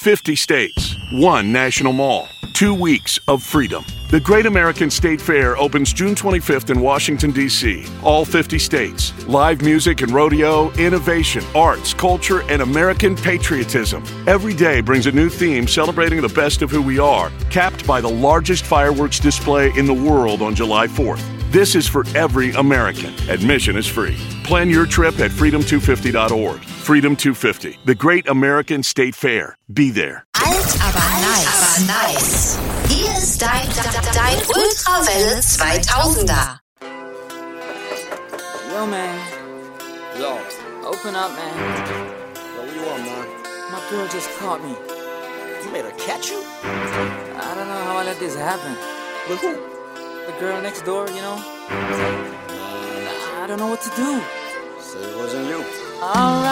50 states, one national mall, 2 weeks of freedom. The Great American State Fair opens June 25th in Washington, D.C. All 50 states. Live music and rodeo, innovation, arts, culture, and American patriotism. Every day brings a new theme celebrating the best of who we are, capped by the largest fireworks display in the world on July 4th. This is for every American. Admission is free. Plan your trip at freedom250.org. Freedom 250, the Great American State Fair. Be there. Alt, aber nice. Hier ist dein Ultrawelle 2000er. Yo, man. Yo. Open up, man. Yo, what you want, man? My girl just caught me. You made her catch you? I don't know how I let this happen. With who? The girl next door, you know? I don't know what to do. Say it wasn't you. Alright.